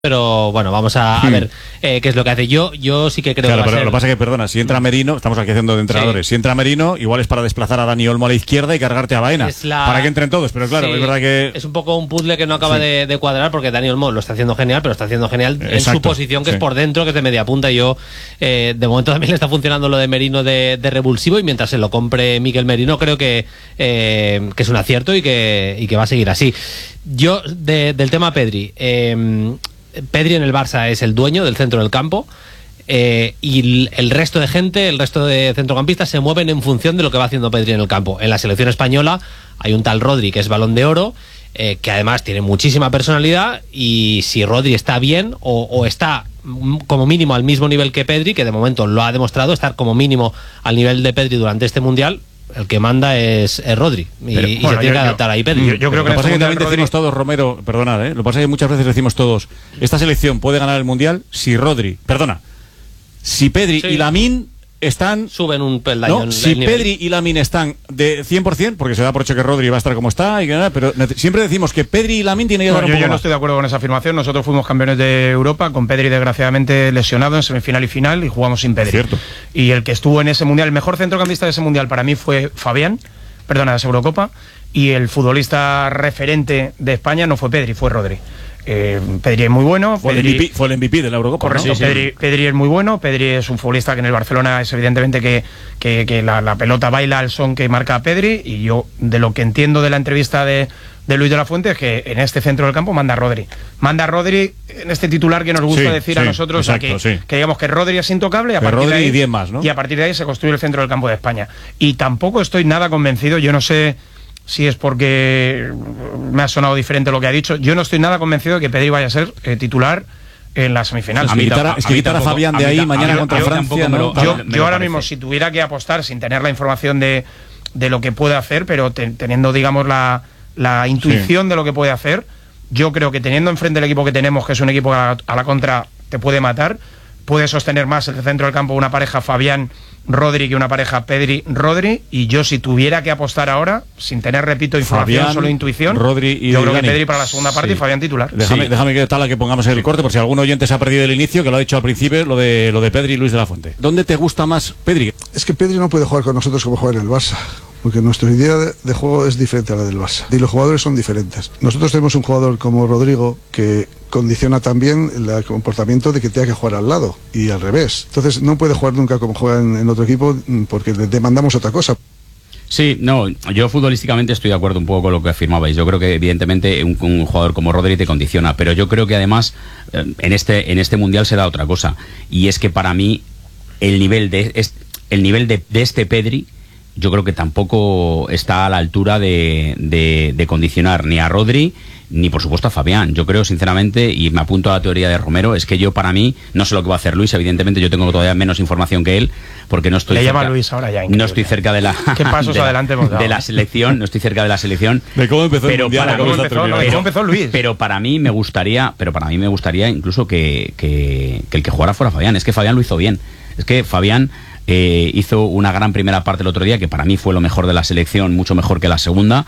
Pero bueno, vamos a ver qué es lo que hace. Yo sí que creo claro, que pero lo que pasa es que, perdona, si entra Merino, estamos aquí haciendo de entrenadores, si entra Merino, igual es para desplazar a Dani Olmo a la izquierda y cargarte a Baena, para que entren todos, pero claro, es verdad que... Es un poco un puzzle que no acaba de cuadrar, porque Dani Olmo lo está haciendo genial, pero está haciendo genial en su posición, que es por dentro, que es de media punta, y yo, de momento también le está funcionando lo de Merino de revulsivo, y mientras se lo compre Mikel Merino, creo que es un acierto y que va a seguir así. Yo, del tema Pedri... Pedri en el Barça es el dueño del centro del campo, y el resto de gente, el resto de centrocampistas se mueven en función de lo que va haciendo Pedri en el campo. En la selección española hay un tal Rodri que es Balón de Oro, que además tiene muchísima personalidad, y si Rodri está bien o está como mínimo al mismo nivel que Pedri, que de momento lo ha demostrado, estar como mínimo al nivel de Pedri durante este Mundial, el que manda es Rodri, y se tiene que adaptar ahí Pedri. Yo creo que lo que pasa es que también decimos todos, Romero, perdonad, lo que pasa es que muchas veces decimos todos, esta selección puede ganar el Mundial si si Pedri y Lamine suben un peldaño. No, si Pedri y Lamine están de 100%, porque se da por hecho que Rodri va a estar como está, pero siempre decimos que Pedri y Lamine tienen que dar un poco Yo no más. estoy de acuerdo con esa afirmación. Nosotros fuimos campeones de Europa con Pedri desgraciadamente lesionado en semifinal y final, y jugamos sin Pedri. Cierto. Y el que estuvo en ese Mundial, el mejor centrocampista de ese Mundial para mí fue Fabián, de esa Eurocopa, y el futbolista referente de España no fue Pedri, fue Rodri. Pedri es muy bueno. Fue el MVP de la Eurocopa. Correcto, ¿no? Pedri es muy bueno. Pedri es un futbolista que en el Barcelona es evidentemente que la pelota baila al son que marca Pedri, y yo, de lo que entiendo de la entrevista de Luis de la Fuente, es que en este centro del campo manda Rodri en este titular que nos gusta decir a nosotros, exacto, que digamos que Rodri es intocable, y a partir de ahí, 10 más, ¿no? Y a partir de ahí se construye el centro del campo de España. Y tampoco estoy nada convencido, yo no sé si es porque me ha sonado diferente lo que ha dicho, yo no estoy nada convencido de que Pedri vaya a ser titular en la semifinal. Quitar a Fabián de ahí mañana contra Francia. Yo ahora mismo, si tuviera que apostar sin tener la información de lo que puede hacer, pero teniendo, digamos, la intuición de lo que puede hacer, yo creo que teniendo enfrente el equipo que tenemos, que es un equipo que a la contra te puede matar, puede sostener más el centro del campo una pareja Fabián-Rodri que una pareja Pedri-Rodri, y yo, si tuviera que apostar ahora, sin tener, repito, información, Fabián, solo intuición, Rodri y yo creo Dani. que Pedri para la segunda parte y Fabián titular. Déjame que tal que pongamos el corte, por si algún oyente se ha perdido el inicio, que lo ha dicho al principio, lo de Pedri y Luis de la Fuente. ¿Dónde te gusta más Pedri? Es que Pedri no puede jugar con nosotros como juega en el Barça, porque nuestra idea de juego es diferente a la del Barça, y los jugadores son diferentes. Nosotros tenemos un jugador como Rodrigo que condiciona también el comportamiento de que tenga que jugar al lado, y al revés. Entonces no puede jugar nunca como juega en otro equipo, porque le demandamos otra cosa. Sí, no, yo futbolísticamente estoy de acuerdo un poco con lo que afirmabais. Yo creo que evidentemente un jugador como Rodri te condiciona, pero yo creo que además en este Mundial se da otra cosa, y es que para mí el nivel de este Pedri, yo creo que tampoco está a la altura de condicionar ni a Rodri ni por supuesto a Fabián. Yo creo sinceramente, y me apunto a la teoría de Romero, es que yo, para mí, no sé lo que va a hacer Luis, evidentemente yo tengo todavía menos información que él, porque no estoy cerca, Luis ahora ya, no estoy cerca de la ¿qué pasos adelante hemos dado? De la selección, no estoy cerca de la selección. De cómo empezó el Mundial, cómo empezó Luis. Pero para mí me gustaría incluso que el que jugara fuera Fabián. Es que Fabián lo hizo bien. Es que Fabián hizo una gran primera parte el otro día, que para mí fue lo mejor de la selección, mucho mejor que la segunda.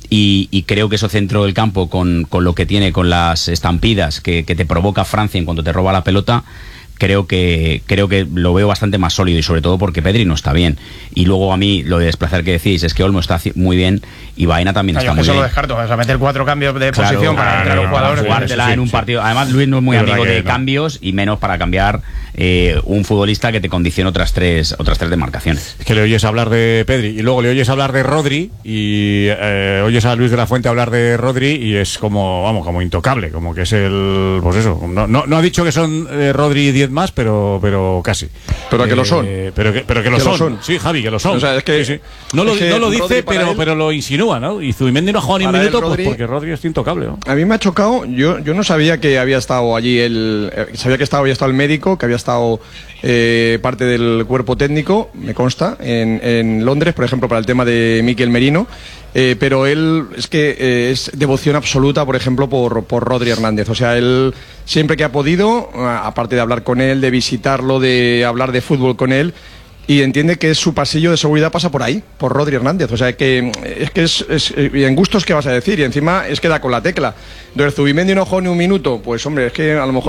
Y creo que eso centro del campo, con lo que tiene, con las estampidas que te provoca Francia en cuanto te roba la pelota, creo que lo veo bastante más sólido, y sobre todo porque Pedri no está bien. Y luego, a mí, lo de desplazar que decís, es que Olmo está muy bien y Baena también está muy bien. Yo lo descarto, vas a meter 4 cambios de posición para entrar los jugadores. Jugártela en un partido. Además, Luis no es muy amigo de cambios, y menos para cambiar un futbolista que te condiciona otras tres demarcaciones. Es que le oyes hablar de Pedri y luego le oyes hablar de Rodri, y oyes a Luis de la Fuente hablar de Rodri, y es como intocable, como que es pues eso, no ha dicho que son Rodri 10 más, pero casi. Pero que lo son. Pero que lo son. Sí, Javi, que lo son. O sea, es que, sí. No lo dice, pero lo insinúa, ¿no? Y Zubimendi no ha jugado ni un minuto, Rodri, pues porque Rodri es intocable, ¿no? A mí me ha chocado, yo no sabía que había estado allí sabía que había estado el médico, que había estado parte del cuerpo técnico, me consta, en Londres, por ejemplo, para el tema de Mikel Merino. Pero él es devoción absoluta, por ejemplo, por Rodri Hernández. O sea, él siempre que ha podido, aparte de hablar con él, de visitarlo, de hablar de fútbol con él, y entiende que su pasillo de seguridad pasa por ahí, por Rodri Hernández. O sea, que y en gustos, ¿qué vas a decir? Y encima es que da con la tecla. Entonces, Zubimendi no jugó ni un minuto, pues hombre, es que a lo mejor